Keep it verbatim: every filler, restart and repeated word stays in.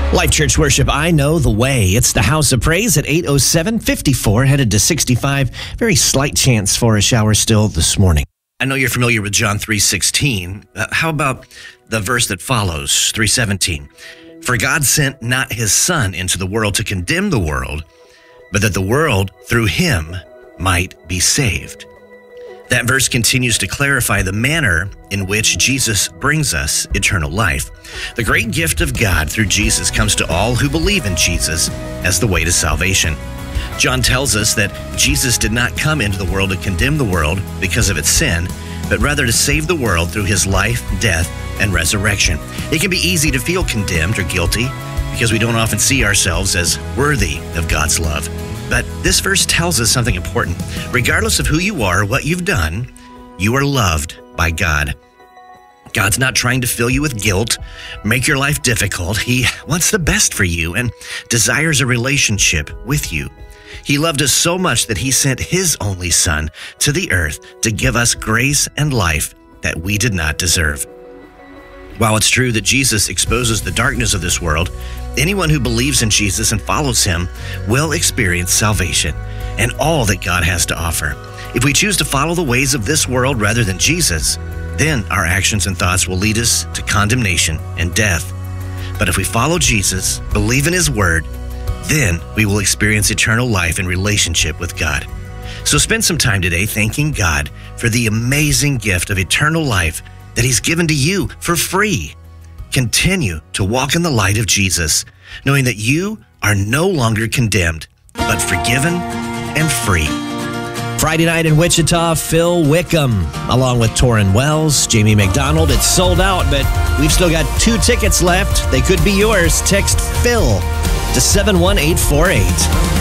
Life Church Worship, I know the way. It's the House of Praise at eight oh seven, fifty-four, headed to sixty-five. Very slight chance for a shower still this morning. I know you're familiar with John three sixteen. Uh, how about the verse that follows, three seventeen? For God sent not his Son into the world to condemn the world, but that the world through him might be saved. That verse continues to clarify the manner in which Jesus brings us eternal life. The great gift of God through Jesus comes to all who believe in Jesus as the way to salvation. John tells us that Jesus did not come into the world to condemn the world because of its sin, but rather to save the world through his life, death, and resurrection. It can be easy to feel condemned or guilty because we don't often see ourselves as worthy of God's love. But this verse tells us something important. Regardless of who you are or what you've done, you are loved by God. God's not trying to fill you with guilt, make your life difficult. He wants the best for you and desires a relationship with you. He loved us so much that he sent his only Son to the earth to give us grace and life that we did not deserve. While it's true that Jesus exposes the darkness of this world, anyone who believes in Jesus and follows him will experience salvation and all that God has to offer. If we choose to follow the ways of this world rather than Jesus, then our actions and thoughts will lead us to condemnation and death. But if we follow Jesus, believe in his word, then we will experience eternal life in relationship with God. So spend some time today thanking God for the amazing gift of eternal life that he's given to you for free. Continue to walk in the light of Jesus, knowing that you are no longer condemned, but forgiven and free. Friday night in Wichita, Phil Wickham, along with Torrin Wells, Jamie McDonald. It's sold out, but we've still got two tickets left. They could be yours. Text Phil to seven one eight four eight.